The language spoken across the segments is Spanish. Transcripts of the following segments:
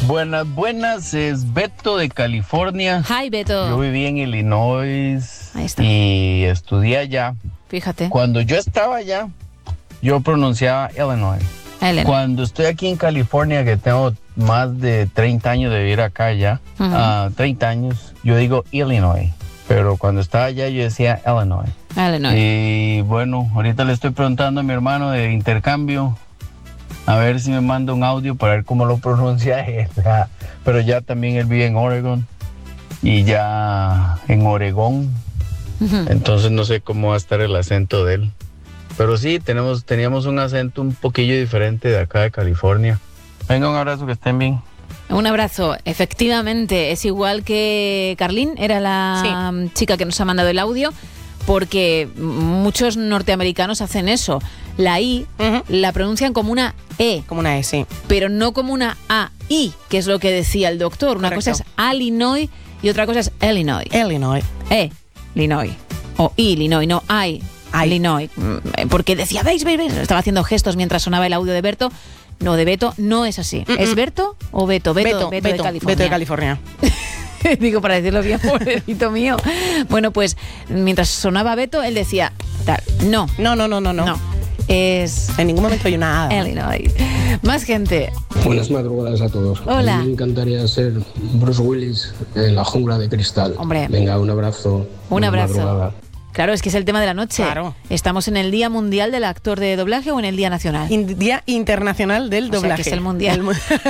Buenas, buenas, es Beto de California. Hi, Beto. Yo viví en Illinois Ahí está. y estudié allá. Fíjate. Cuando yo estaba allá, yo pronunciaba Illinois. Elena. Cuando estoy aquí en California, que tengo más de 30 años de vivir acá ya, 30 años, yo digo Illinois. Pero cuando estaba allá yo decía Illinois. Illinois. Y bueno, ahorita le estoy preguntando a mi hermano de intercambio, a ver si me manda un audio para ver cómo lo pronuncia él. Pero ya también él vive en Oregon y ya en Oregón. Entonces no sé cómo va a estar el acento de él. Pero sí, teníamos un acento un poquillo diferente de acá de California. Venga, un abrazo, que estén bien. Un abrazo. Efectivamente, es igual que Carlín, era la chica que nos ha mandado el audio, porque muchos norteamericanos hacen eso. La I la pronuncian como una E. Como una E, sí. Pero no como una A-I, que es lo que decía el doctor. Una Correcto. cosa es Illinois y otra cosa es Illinois. Illinois. Illinois. O Illinois, no Illinois. Porque decía, ¿veis? Estaba haciendo gestos mientras sonaba el audio de Berto. No, de Beto no es así. ¿Es Berto o Beto? Beto de California. Beto de California. Digo, para decirlo bien, pobrecito mío. Bueno, pues mientras sonaba Beto, él decía, tal. No. No. Es En ningún momento hay una A. Illinois. Más gente. Buenas madrugadas a todos. Hola. A mí me encantaría ser Bruce Willis en La Jungla de Cristal. Hombre. Venga, un abrazo. Un Buena abrazo. madrugada. Claro, es que es el tema de la noche. Claro. ¿Estamos en el Día Mundial del Actor de Doblaje o en el Día Nacional? Día Internacional del O sea, Doblaje. que es el mundial.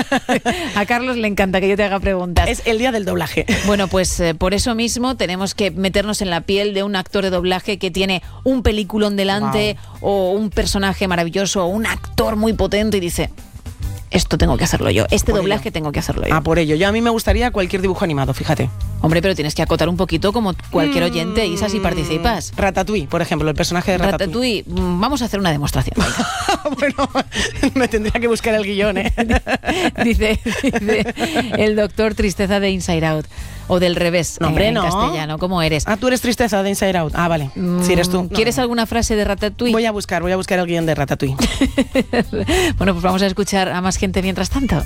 A Carlos le encanta que yo te haga preguntas. Es el día del doblaje. Bueno, pues por eso mismo tenemos que meternos en la piel de un actor de doblaje que tiene un peliculón delante o un personaje maravilloso o un actor muy potente y dice, esto tengo que hacerlo yo, este Por doblaje ello. tengo que hacerlo yo. Ah, por ello. Yo a mí me gustaría cualquier dibujo animado, fíjate. Hombre, pero tienes que acotar un poquito como cualquier oyente, Isa, si participas. Ratatouille, por ejemplo, el personaje de Ratatouille. Ratatouille, vamos a hacer una demostración. Bueno, me tendría que buscar el guión, ¿eh? dice el doctor Tristeza de Inside Out. O del revés, No, hombre, en no. castellano, ¿cómo eres? Ah, tú eres Tristeza de Inside Out. Ah, vale. Si eres tú. ¿Quieres alguna frase de Ratatouille? Voy a buscar el guión de Ratatouille. Bueno, pues vamos a escuchar a más gente mientras tanto.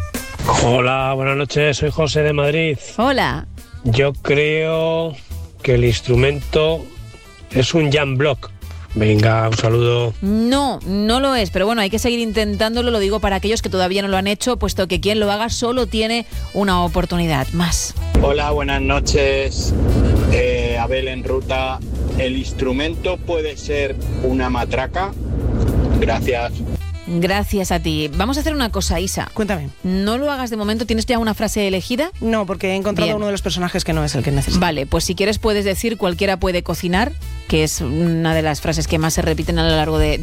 Hola, buenas noches, soy José de Madrid. Hola. Yo creo que el instrumento es un jam block. Venga, un saludo. No lo es, pero bueno, hay que seguir intentándolo, lo digo para aquellos que todavía no lo han hecho, puesto que quien lo haga solo tiene una oportunidad más. Hola, buenas noches. Abel en ruta. ¿El instrumento puede ser una matraca? Gracias. Gracias a ti. Vamos a hacer una cosa, Isa. Cuéntame. No lo hagas de momento, ¿tienes ya una frase elegida? No, porque he encontrado Bien. uno de los personajes que no es el que necesito. Vale, pues si quieres puedes decir cualquiera puede cocinar, que es una de las frases que más se repiten a lo largo de